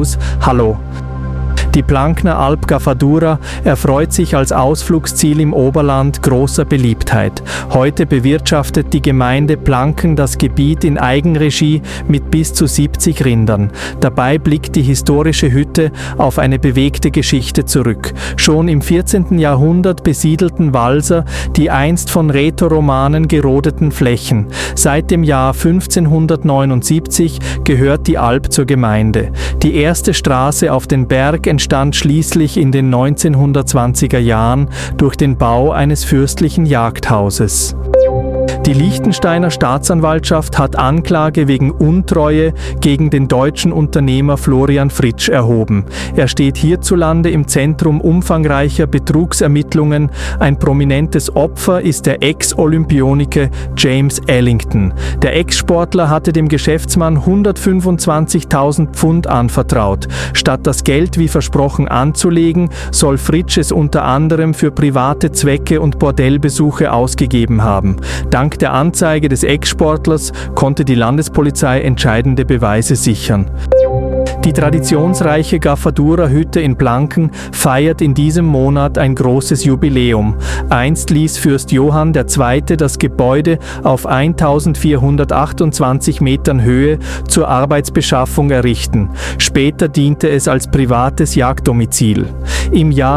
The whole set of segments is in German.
News. Hallo! Die Plankner Alp Gafadura erfreut sich als Ausflugsziel im Oberland großer Beliebtheit. Heute bewirtschaftet die Gemeinde Planken das Gebiet in Eigenregie mit bis zu 70 Rindern. Dabei blickt die historische Hütte auf eine bewegte Geschichte zurück. Schon im 14. Jahrhundert besiedelten Walser die einst von Rätoromanen gerodeten Flächen. Seit dem Jahr 1579 gehört die Alp zur Gemeinde. Die erste Straße auf den Berg entstand schließlich in den 1920er Jahren durch den Bau eines fürstlichen Jagdhauses. Die Liechtensteiner Staatsanwaltschaft hat Anklage wegen Untreue gegen den deutschen Unternehmer Florian Fritsch erhoben. Er steht hierzulande im Zentrum umfangreicher Betrugsermittlungen. Ein prominentes Opfer ist der Ex-Olympionike James Ellington. Der Ex-Sportler hatte dem Geschäftsmann 125.000 Pfund anvertraut. Statt das Geld wie versprochen anzulegen, soll Fritsch es unter anderem für private Zwecke und Bordellbesuche ausgegeben haben. Dank der Anzeige des Ex-Sportlers konnte die Landespolizei entscheidende Beweise sichern. Die traditionsreiche Gafadura-Hütte in Planken feiert in diesem Monat ein großes Jubiläum. Einst ließ Fürst Johann II. Das Gebäude auf 1428 Metern Höhe zur Arbeitsbeschaffung errichten. Später diente es als privates Jagddomizil. Im Jahr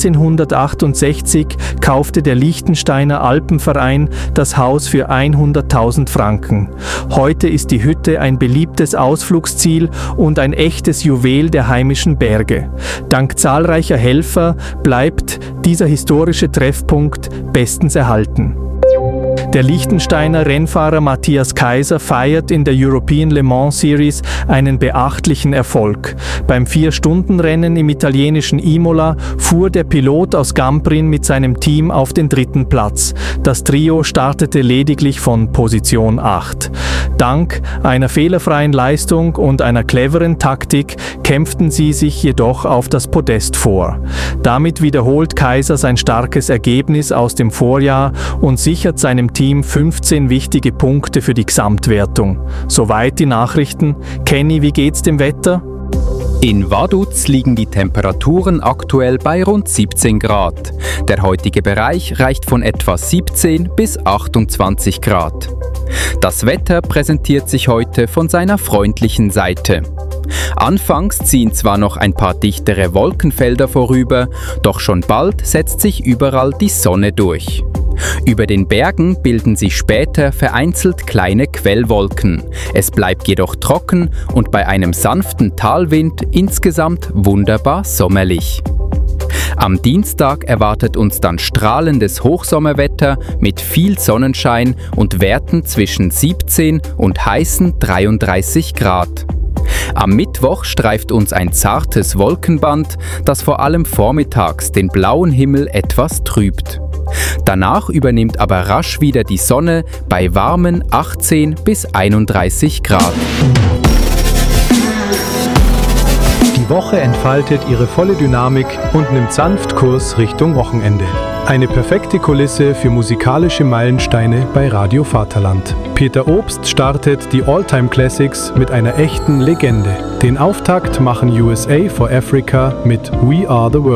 1968 kaufte der Liechtensteiner Alpenverein das Haus für 100.000 Franken. Heute ist die Hütte ein beliebtes Ausflugsziel und ein echtes Juwel der heimischen Berge. Dank zahlreicher Helfer bleibt dieser historische Treffpunkt bestens erhalten. Der Liechtensteiner Rennfahrer Matthias Kaiser feiert in der European Le Mans Series einen beachtlichen Erfolg. Beim 4-Stunden-Rennen im italienischen Imola fuhr der Pilot aus Gamprin mit seinem Team auf den 3. Platz. Das Trio startete lediglich von Position 8. Dank einer fehlerfreien Leistung und einer cleveren Taktik kämpften sie sich jedoch auf das Podest vor. Damit wiederholt Kaiser sein starkes Ergebnis aus dem Vorjahr und sichert seinem Team 15 wichtige Punkte für die Gesamtwertung. Soweit die Nachrichten. Kenny, wie geht's dem Wetter? In Vaduz liegen die Temperaturen aktuell bei rund 17 Grad. Der heutige Bereich reicht von etwa 17 bis 28 Grad. Das Wetter präsentiert sich heute von seiner freundlichen Seite. Anfangs ziehen zwar noch ein paar dichtere Wolkenfelder vorüber, doch schon bald setzt sich überall die Sonne durch. Über den Bergen bilden sich später vereinzelt kleine Quellwolken. Es bleibt jedoch trocken und bei einem sanften Talwind insgesamt wunderbar sommerlich. Am Dienstag erwartet uns dann strahlendes Hochsommerwetter mit viel Sonnenschein und Werten zwischen 17 und heißen 33 Grad. Am Mittwoch streift uns ein zartes Wolkenband, das vor allem vormittags den blauen Himmel etwas trübt. Danach übernimmt aber rasch wieder die Sonne bei warmen 18 bis 31 Grad. Die Woche entfaltet ihre volle Dynamik und nimmt sanft Kurs Richtung Wochenende. Eine perfekte Kulisse für musikalische Meilensteine bei Radio Vaterland. Peter Obst startet die All-Time Classics mit einer echten Legende. Den Auftakt machen USA for Africa mit We Are the World.